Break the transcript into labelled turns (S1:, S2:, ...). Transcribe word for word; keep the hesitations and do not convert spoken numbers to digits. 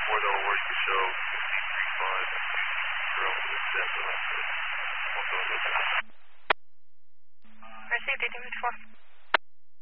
S1: four that will work to show fifteen three five zero with Delta.
S2: Received eighteen fifty-four.